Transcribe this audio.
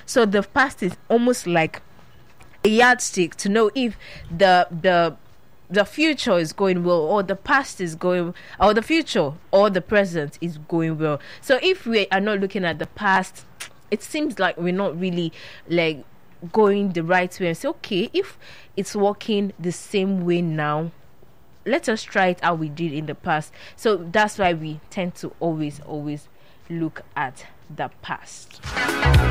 So the past is almost like a yardstick to know if the future is going well, or the past is going, or the future or the present is going well. So if we are not looking at the past, it seems like we're not really like going the right way, and say, okay, if it's working the same way now, let us try it how we did in the past. So that's why we tend to always look at the past.